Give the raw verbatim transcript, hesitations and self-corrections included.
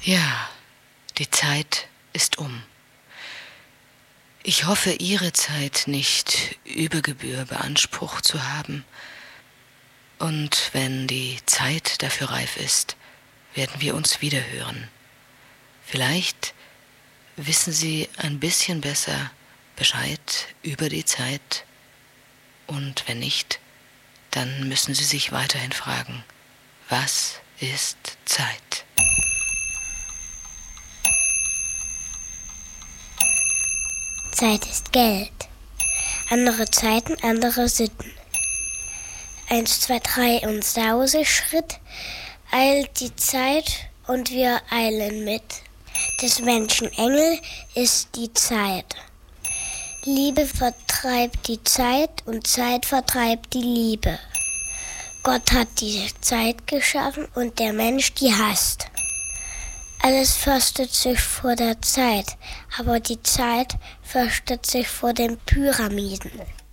Ja, die Zeit ist um. Ich hoffe, Ihre Zeit nicht über Gebühr beansprucht zu haben. Und wenn die Zeit dafür reif ist, werden wir uns wiederhören. Vielleicht wissen Sie ein bisschen besser Bescheid über die Zeit. Und wenn nicht, dann müssen Sie sich weiterhin fragen, was ist Zeit? Zeit ist Geld. Andere Zeiten, andere Sitten. Eins, zwei, drei und Sauseschritt eilt die Zeit und wir eilen mit. Des Menschen Engel ist die Zeit. Liebe vertreibt die Zeit und Zeit vertreibt die Liebe. Gott hat die Zeit geschaffen und der Mensch die hasst. Alles fürchtet sich vor der Zeit, aber die Zeit fürchtet sich vor den Pyramiden.